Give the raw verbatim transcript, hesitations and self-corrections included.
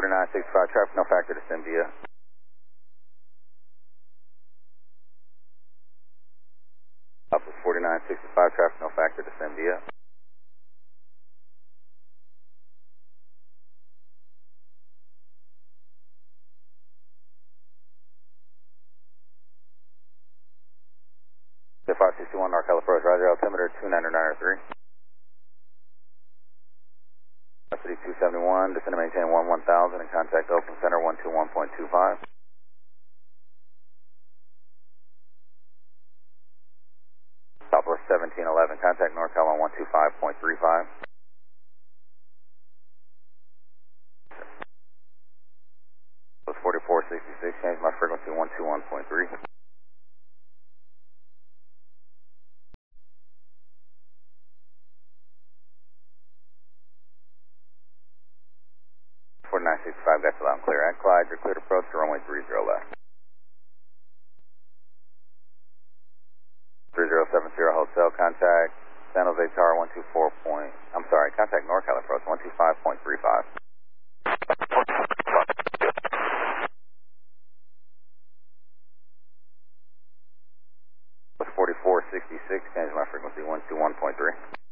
forty-nine sixty-five, traffic no factor, descend via. Southwest forty-nine sixty-five, traffic no factor, descend via. five sixty-one NorCal approach, Roger, altimeter two nine nine three. City two seventy-one, descend to maintain one one thousand and contact Oakland Center one two one point two five. Southwest seventeen eleven, contact NorCal on one two five point three five. Was forty-four sixty-six, change my frequency one two one point three. forty-nine sixty-five, got you loud and clear. At Clyde, you're cleared approach to runway three zero left. three zero seven zero Hotel, contact San Jose Tower one two four point, I'm sorry, contact NorCal approach one two five point three five. Was forty-four sixty-six, change my frequency one two one point three.